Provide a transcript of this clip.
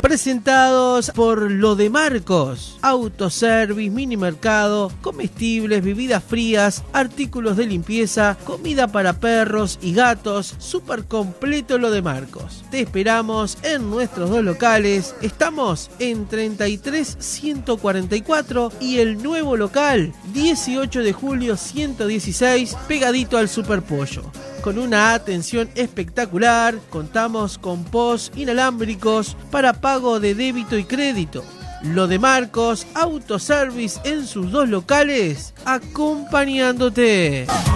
Presentados por Lo de Marcos, autoservice, mini mercado, comestibles, bebidas frías, artículos de limpieza, comida para perros y gatos, súper completo Lo de Marcos. Te esperamos en nuestros dos locales, estamos en 33.144 y el nuevo local 18 de julio 116, pegadito al Superpollo. Con una atención espectacular, contamos con POS inalámbricos para pago de débito y crédito. Lo de Marcos, autoservice en sus dos locales, acompañándote.